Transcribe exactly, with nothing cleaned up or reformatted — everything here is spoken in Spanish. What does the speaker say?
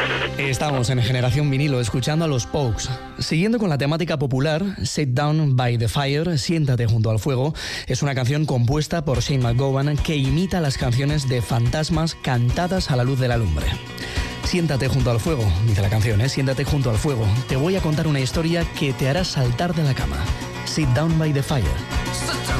Estamos en Generación Vinilo escuchando a los Pogues. Siguiendo con la temática popular, Sit Down by the Fire, Siéntate junto al fuego, es una canción compuesta por Shane McGowan que imita las canciones de fantasmas cantadas a la luz de la lumbre. Siéntate junto al fuego, dice la canción, ¿eh? Siéntate junto al fuego. Te voy a contar una historia que te hará saltar de la cama. Sit Down by the Fire.